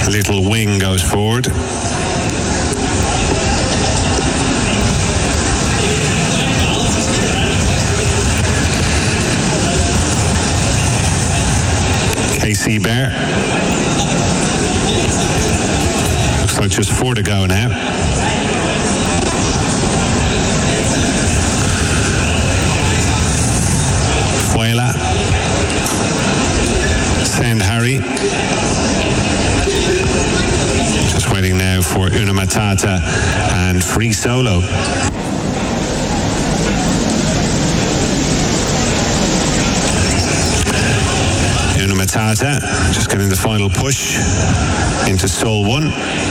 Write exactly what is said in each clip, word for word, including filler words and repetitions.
Little Wing goes forward. K C Bear. Looks like just four to go now. Fuela. Send Harry. Just waiting now for Una Matata and Free Solo. Una Matata just getting the final push into stall one.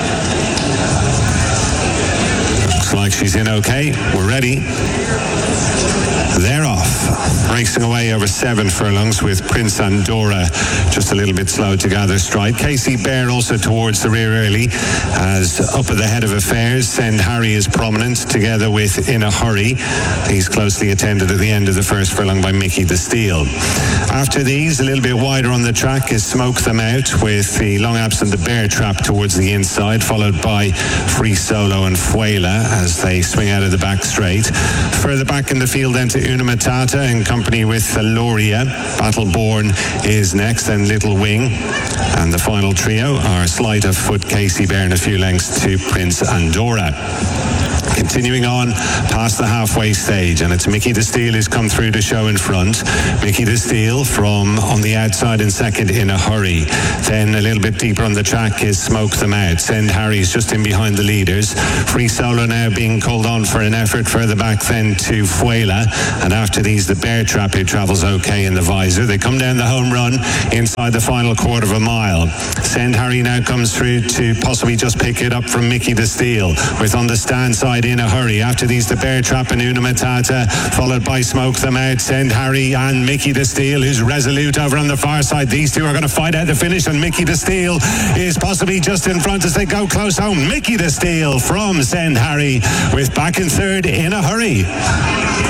Looks like she's in okay. We're ready. They're off. Racing away over seven furlongs with Prince Andorra just a little bit slow to gather stride. K C Bear also towards the rear early as up at the head of affairs. Send Harry is prominent together with In a Hurry. He's closely attended at the end of the first furlong by Mickey the Steel. After these, a little bit wider on the track is Smoke Them Out with the long absent the Bear Trap towards the inside, followed by Free Solo and Fuela as they swing out of the back straight. Further back in the field then to Una Matata in company with Loria. Battleborn is next, and Little Wing. And the final trio are Sleight of Foot, K C Bear, and a few lengths to Prince Andorra. Continuing on past the halfway stage, and it's Mickey the Steel who's come through to show in front. Mickey the Steel from on the outside in second, In a Hurry. Then a little bit deeper on the track is Smoke Them Out. Send Harry's just in behind the leaders. Free Solo now being called on for an effort further back then to Fuela. And after these, the Bear Trap, who travels okay in the visor. They come down the home run inside the final quarter of a mile. Send Harry now comes through to possibly just pick it up from Mickey the Steel, with on the stand side In a Hurry. After these, the Bear Trap and Una Matata, followed by Smoke Them Out, Send Harry and Mickey the Steel, who's resolute over on the far side. These two are going to fight out the finish, and Mickey the Steel is possibly just in front as they go close home. Mickey the Steel from Send Harry with back in third, In a Hurry.